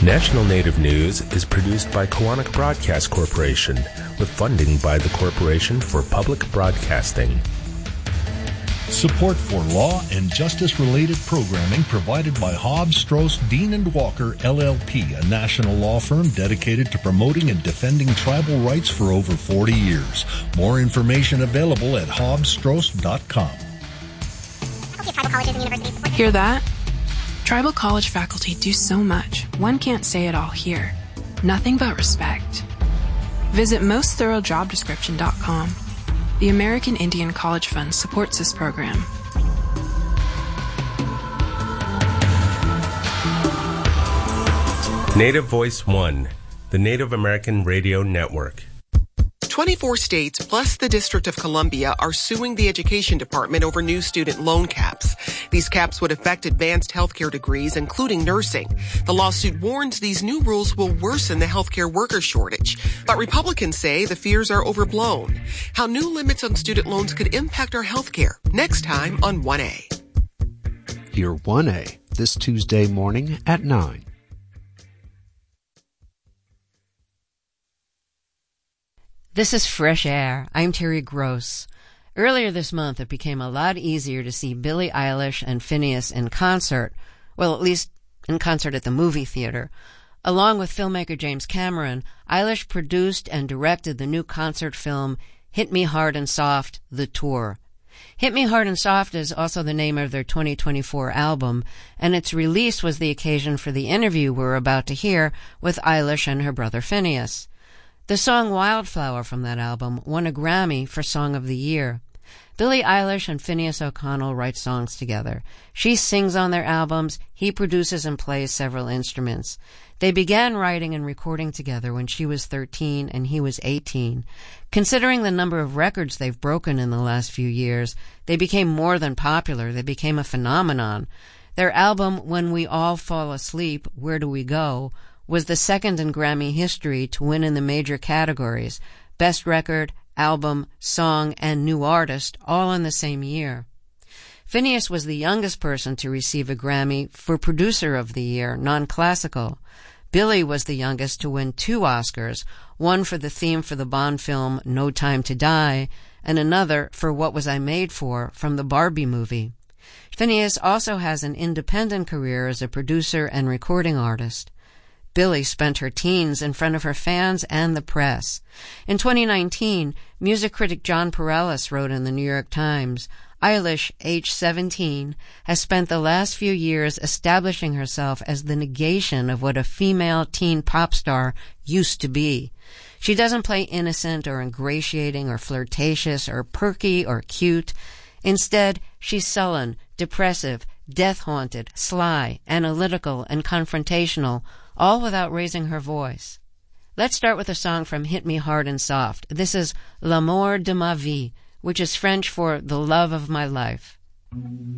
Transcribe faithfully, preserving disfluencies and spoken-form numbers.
National Native News is produced by Koahnic Broadcast Corporation with funding by the Corporation for Public Broadcasting. Support for law and justice-related programming provided by Hobbs, Strauss, Dean and Walker, L L P, a national law firm dedicated to promoting and defending tribal rights for over forty years. More information available at hobbs strauss dot com. Hear that? Tribal college faculty do so much, one can't say it all here. Nothing but respect. Visit most thorough job description dot com. The American Indian College Fund supports this program. Native Voice One, the Native American Radio Network. twenty-four states plus the District of Columbia are suing the Education Department over new student loan caps. These caps would affect advanced healthcare degrees, including nursing. The lawsuit warns these new rules will worsen the healthcare worker shortage. But Republicans say the fears are overblown. How new limits on student loans could impact our healthcare. Next time on one A. Hear one A this Tuesday morning at nine. This is Fresh Air. I'm Terry Gross. Earlier this month, it became a lot easier to see Billie Eilish and Finneas in concert, well, at least in concert at the movie theater. Along with filmmaker James Cameron, Eilish produced and directed the new concert film Hit Me Hard and Soft, The Tour. Hit Me Hard and Soft is also the name of their twenty twenty-four album, and its release was the occasion for the interview we're about to hear with Eilish and her brother Finneas. The song Wildflower from that album won a Grammy for Song of the Year. Billie Eilish and Finneas O'Connell write songs together. She sings on their albums, he produces and plays several instruments. They began writing and recording together when she was thirteen and he was eighteen. Considering the number of records they've broken in the last few years, they became more than popular. They became a phenomenon. Their album, When We All Fall Asleep, Where Do We Go?, was the second in Grammy history to win in the major categories, Best Record, Album, Song, and New Artist, all in the same year. Finneas was the youngest person to receive a Grammy for Producer of the Year, non-classical. Billie was the youngest to win two Oscars, one for the theme for the Bond film No Time to Die, and another for What Was I Made For from the Barbie movie. Finneas also has an independent career as a producer and recording artist. Billie spent her teens in front of her fans and the press. In twenty nineteen, music critic John Pareles wrote in the New York Times, Eilish, age seventeen, has spent the last few years establishing herself as the negation of what a female teen pop star used to be. She doesn't play innocent or ingratiating or flirtatious or perky or cute. Instead, she's sullen, depressive, death-haunted, sly, analytical, and confrontational, all without raising her voice. Let's start with a song from Hit Me Hard and Soft. This is L'amour de ma vie, which is French for the love of my life.